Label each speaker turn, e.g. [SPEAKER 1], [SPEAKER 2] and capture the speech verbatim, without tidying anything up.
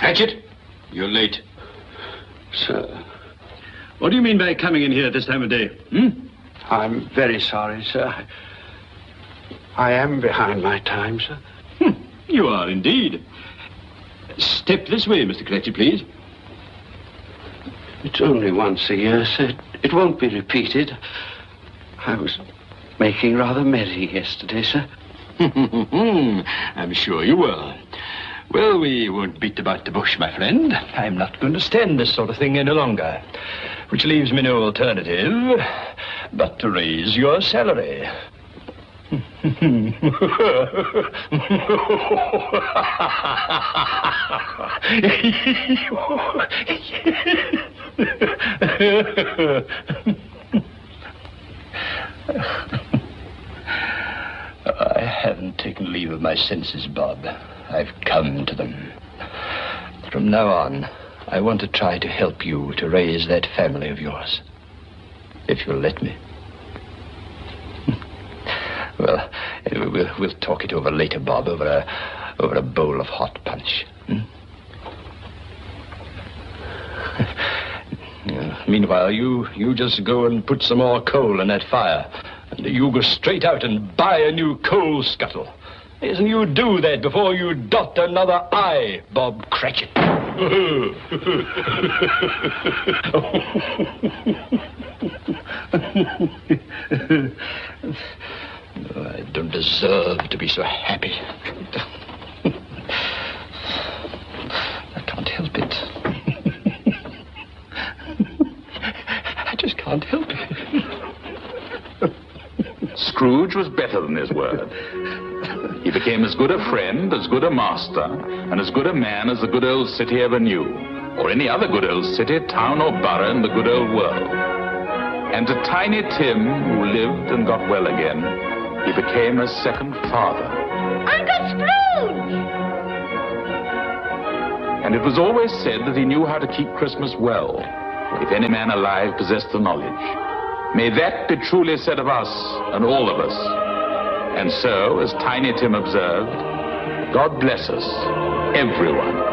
[SPEAKER 1] Cratchit, you're late.
[SPEAKER 2] Sir.
[SPEAKER 1] What do you mean by coming in here at this time of day? Hmm?
[SPEAKER 2] I'm very sorry, sir. I am behind my time, sir.
[SPEAKER 1] Hmm. You are indeed. Step this way, Mister Cratchit, please.
[SPEAKER 2] It's only once a year, sir. It won't be repeated. I was making rather merry yesterday, sir.
[SPEAKER 1] I'm sure you were. Well, we won't beat about the bush, my friend. I'm not going to stand this sort of thing any longer, which leaves me no alternative but to raise your salary. I haven't taken leave of my senses, Bob. I've come to them. From now on, I want to try to help you to raise that family of yours. If you'll let me. Well, we'll, we'll talk it over later, Bob, over a, over a bowl of hot punch. Hmm? Yeah. Meanwhile, you, you just go and put some more coal in that fire. And you go straight out and buy a new coal scuttle. Isn't you do that before you dot another I, Bob Cratchit. Oh, I don't deserve to be so happy. I can't help it. I just can't help it.
[SPEAKER 3] Scrooge was better than his word. He became as good a friend, as good a master, and as good a man as the good old city ever knew, or any other good old city, town, or borough in the good old world. And to Tiny Tim, who lived and got well again, he became a second father.
[SPEAKER 4] Uncle Scrooge!
[SPEAKER 3] And it was always said that he knew how to keep Christmas well, if any man alive possessed the knowledge. May that be truly said of us and all of us. And so, as Tiny Tim observed, God bless us, everyone.